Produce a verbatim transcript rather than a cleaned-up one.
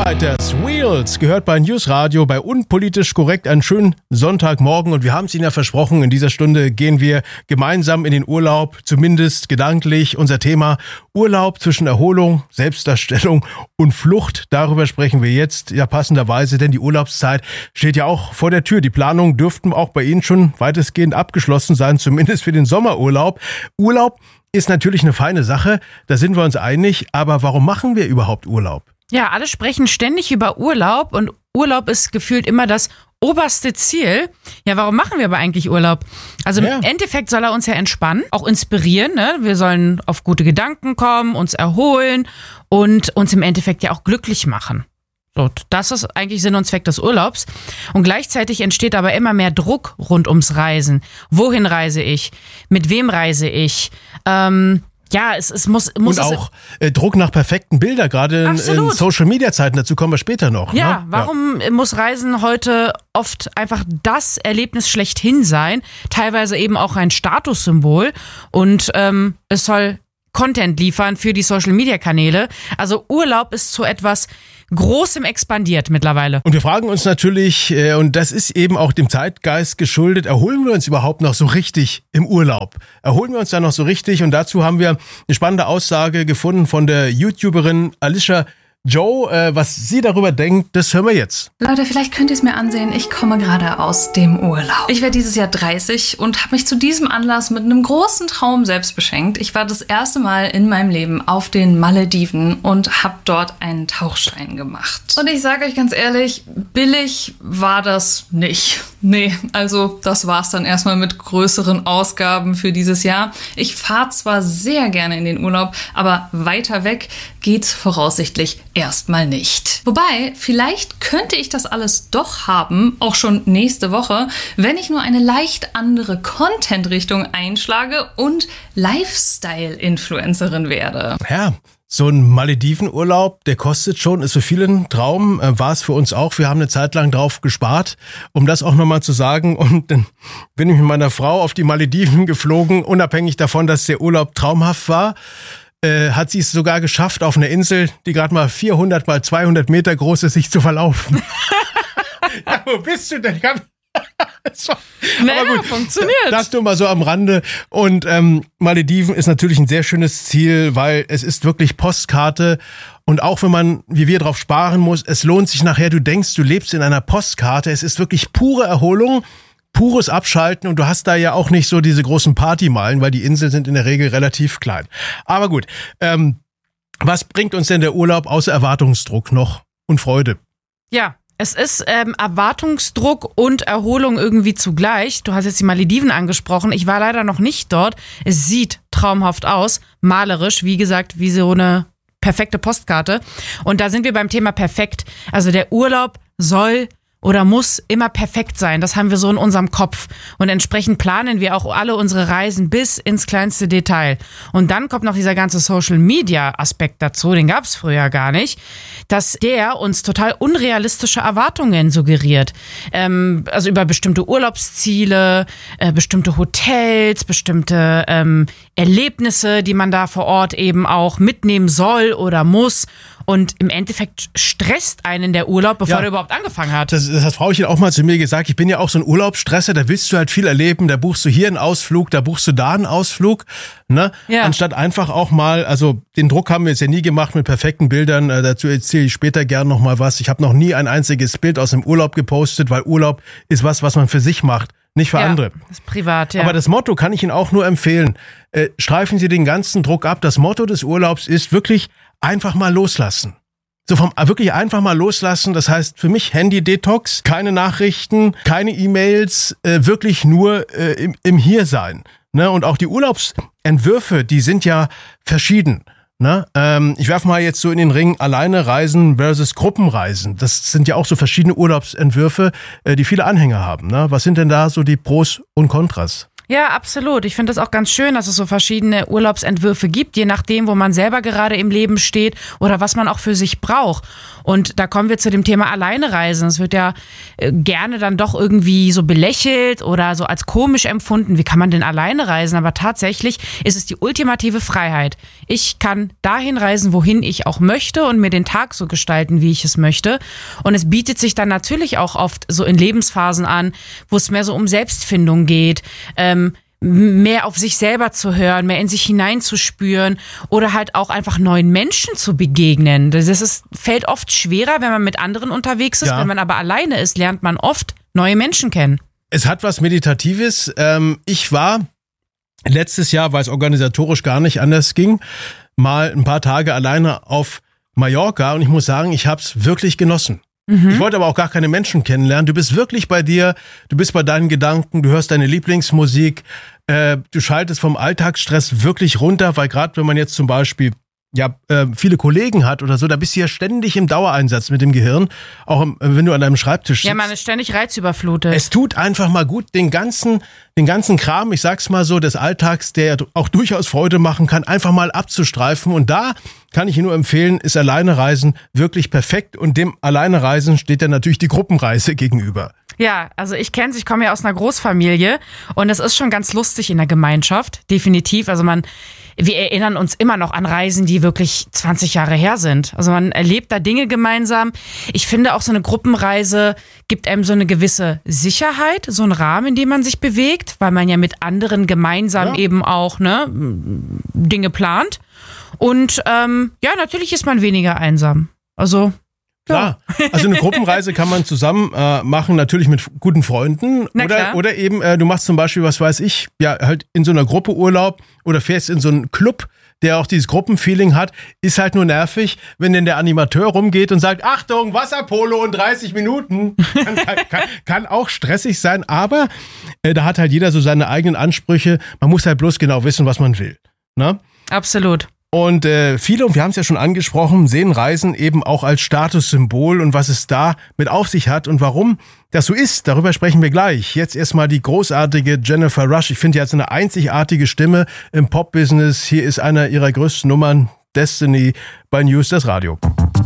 Das Wheels gehört bei News Radio, bei Unpolitisch Korrekt, einen schönen Sonntagmorgen. Und wir haben es Ihnen ja versprochen, in dieser Stunde gehen wir gemeinsam in den Urlaub, zumindest gedanklich. Unser Thema Urlaub zwischen Erholung, Selbstdarstellung und Flucht. Darüber sprechen wir jetzt ja passenderweise, denn die Urlaubszeit steht ja auch vor der Tür. Die Planungen dürften auch bei Ihnen schon weitestgehend abgeschlossen sein, zumindest für den Sommerurlaub. Urlaub ist natürlich eine feine Sache, da sind wir uns einig. Aber warum machen wir überhaupt Urlaub? Ja, alle sprechen ständig über Urlaub und Urlaub ist gefühlt immer das oberste Ziel. Ja, warum machen wir aber eigentlich Urlaub? Also ja. Im Endeffekt soll er uns ja entspannen, auch inspirieren. Ne? Wir sollen auf gute Gedanken kommen, uns erholen und uns im Endeffekt ja auch glücklich machen. So, das ist eigentlich Sinn und Zweck des Urlaubs. Und gleichzeitig entsteht aber immer mehr Druck rund ums Reisen. Wohin reise ich? Mit wem reise ich? Ähm... Ja, es, es muss, muss und auch äh, Druck nach perfekten Bildern, gerade in, in Social-Media-Zeiten, dazu kommen wir später noch. Ja, ne? warum ja. muss Reisen heute oft einfach das Erlebnis schlechthin sein, teilweise eben auch ein Statussymbol und ähm, es soll Content liefern für die Social-Media-Kanäle. Also Urlaub ist so etwas Großem expandiert mittlerweile. Und wir fragen uns natürlich, äh, und das ist eben auch dem Zeitgeist geschuldet, erholen wir uns überhaupt noch so richtig im Urlaub? Erholen wir uns da noch so richtig? Und dazu haben wir eine spannende Aussage gefunden von der YouTuberin Alicia Joe, äh, was sie darüber denkt, das hören wir jetzt. Leute, vielleicht könnt ihr es mir ansehen, ich komme gerade aus dem Urlaub. Ich werde dieses Jahr dreißig und habe mich zu diesem Anlass mit einem großen Traum selbst beschenkt. Ich war das erste Mal in meinem Leben auf den Malediven und habe dort einen Tauchschein gemacht. Und ich sage euch ganz ehrlich, billig war das nicht. Nee, also das war's dann erstmal mit größeren Ausgaben für dieses Jahr. Ich fahre zwar sehr gerne in den Urlaub, aber weiter weg geht's voraussichtlich erstmal nicht. Wobei, vielleicht könnte ich das alles doch haben, auch schon nächste Woche, wenn ich nur eine leicht andere Content-Richtung einschlage und Lifestyle-Influencerin werde. Ja. So ein Maledivenurlaub, der kostet schon, ist für viele ein Traum, äh, war es für uns auch. Wir haben eine Zeit lang drauf gespart, um das auch nochmal zu sagen. Und dann bin ich mit meiner Frau auf die Malediven geflogen, unabhängig davon, dass der Urlaub traumhaft war. Äh, hat sie es sogar geschafft, auf einer Insel, die gerade mal vierhundert mal zweihundert Meter groß ist, sich zu verlaufen. Ja, wo bist du denn? So. Naja, Aber gut, funktioniert. Das nur mal so am Rande. Und ähm, Malediven ist natürlich ein sehr schönes Ziel, weil es ist wirklich Postkarte. Und auch wenn man, wie wir, drauf sparen muss, es lohnt sich nachher. Du denkst, du lebst in einer Postkarte. Es ist wirklich pure Erholung, pures Abschalten. Und du hast da ja auch nicht so diese großen Partymeilen, weil die Inseln sind in der Regel relativ klein. Aber gut, ähm, was bringt uns denn der Urlaub außer Erwartungsdruck noch und Freude? Ja. Es ist ähm, Erwartungsdruck und Erholung irgendwie zugleich. Du hast jetzt die Malediven angesprochen. Ich war leider noch nicht dort. Es sieht traumhaft aus, malerisch, wie gesagt, wie so eine perfekte Postkarte. Und da sind wir beim Thema perfekt. Also der Urlaub soll oder muss immer perfekt sein. Das haben wir so in unserem Kopf. Und entsprechend planen wir auch alle unsere Reisen bis ins kleinste Detail. Und dann kommt noch dieser ganze Social-Media-Aspekt dazu, den gab es früher gar nicht, dass der uns total unrealistische Erwartungen suggeriert. Ähm, also über bestimmte Urlaubsziele, äh, bestimmte Hotels, bestimmte ähm, Erlebnisse, die man da vor Ort eben auch mitnehmen soll oder muss. Und im Endeffekt stresst einen der Urlaub, bevor ja, der überhaupt angefangen hat. Das, das hat Frauchen auch mal zu mir gesagt. Ich bin ja auch so ein Urlaubsstresser, da willst du halt viel erleben. Da buchst du hier einen Ausflug, da buchst du da einen Ausflug. Ne? Ja. Anstatt einfach auch mal, also den Druck haben wir jetzt ja nie gemacht mit perfekten Bildern. Äh, dazu erzähle ich später gern noch mal was. Ich habe noch nie ein einziges Bild aus dem Urlaub gepostet, weil Urlaub ist was, was man für sich macht. Nicht für ja, andere. Das ist privat, ja. Aber das Motto kann ich Ihnen auch nur empfehlen. Äh, streifen Sie den ganzen Druck ab. Das Motto des Urlaubs ist wirklich einfach mal loslassen. So vom wirklich einfach mal loslassen. Das heißt für mich Handy-Detox, keine Nachrichten, keine E-Mails, äh, wirklich nur äh, im, im Hier-Sein. Ne? Und auch die Urlaubsentwürfe, die sind ja verschieden. Ne? Ähm, ich werfe mal jetzt so in den Ring alleine Reisen versus Gruppenreisen. Das sind ja auch so verschiedene Urlaubsentwürfe, äh, die viele Anhänger haben. Ne? Was sind denn da so die Pros und Kontras? Ja, absolut. Ich finde das auch ganz schön, dass es so verschiedene Urlaubsentwürfe gibt, je nachdem, wo man selber gerade im Leben steht oder was man auch für sich braucht. Und da kommen wir zu dem Thema Alleinereisen. Es wird ja gerne dann doch irgendwie so belächelt oder so als komisch empfunden. Wie kann man denn alleine reisen? Aber tatsächlich ist es die ultimative Freiheit. Ich kann dahin reisen, wohin ich auch möchte und mir den Tag so gestalten, wie ich es möchte. Und es bietet sich dann natürlich auch oft so in Lebensphasen an, wo es mehr so um Selbstfindung geht, ähm, mehr auf sich selber zu hören, mehr in sich hineinzuspüren oder halt auch einfach neuen Menschen zu begegnen. Das ist, fällt oft schwerer, wenn man mit anderen unterwegs ist. Ja. Wenn man aber alleine ist, lernt man oft neue Menschen kennen. Es hat was Meditatives. Ich war letztes Jahr, weil es organisatorisch gar nicht anders ging, mal ein paar Tage alleine auf Mallorca und ich muss sagen, ich habe es wirklich genossen. Mhm. Ich wollte aber auch gar keine Menschen kennenlernen. Du bist wirklich bei dir, du bist bei deinen Gedanken, du hörst deine Lieblingsmusik, äh, du schaltest vom Alltagsstress wirklich runter, weil gerade wenn man jetzt zum Beispiel ja äh, viele Kollegen hat oder so, da bist du ja ständig im Dauereinsatz mit dem Gehirn, auch im, wenn du an deinem Schreibtisch sitzt. Ja, man ist ständig reizüberflutet. Es tut einfach mal gut, den ganzen, den ganzen Kram, ich sag's mal so, des Alltags, der auch durchaus Freude machen kann, einfach mal abzustreifen. Und da kann ich Ihnen nur empfehlen, ist Alleinereisen wirklich perfekt. Und dem Alleinereisen steht dann natürlich die Gruppenreise gegenüber. Ja, also ich kenne es, ich komme ja aus einer Großfamilie und es ist schon ganz lustig in der Gemeinschaft, definitiv. Also man, wir erinnern uns immer noch an Reisen, die wirklich zwanzig Jahre her sind. Also man erlebt da Dinge gemeinsam. Ich finde auch so eine Gruppenreise gibt einem so eine gewisse Sicherheit, so einen Rahmen, in dem man sich bewegt, weil man ja mit anderen gemeinsam ja. eben auch ne, Dinge plant. Und ähm, ja, natürlich ist man weniger einsam. Also klar. Also eine Gruppenreise kann man zusammen äh, machen, natürlich mit guten Freunden. Oder, oder eben, äh, du machst zum Beispiel, was weiß ich, ja, halt in so einer Gruppe Urlaub oder fährst in so einen Club, der auch dieses Gruppenfeeling hat. Ist halt nur nervig, wenn denn der Animateur rumgeht und sagt, Achtung, Wasserpolo in dreißig Minuten. Kann, kann, kann, kann auch stressig sein, aber äh, da hat halt jeder so seine eigenen Ansprüche. Man muss halt bloß genau wissen, was man will. Ne? Absolut. Und äh, viele, und wir haben es ja schon angesprochen, sehen Reisen eben auch als Statussymbol und was es da mit auf sich hat und warum das so ist, darüber sprechen wir gleich. Jetzt erstmal die großartige Jennifer Rush. Ich finde, die hat so eine einzigartige Stimme im Pop-Business. Hier ist einer ihrer größten Nummern, Destiny bei News, das Radio.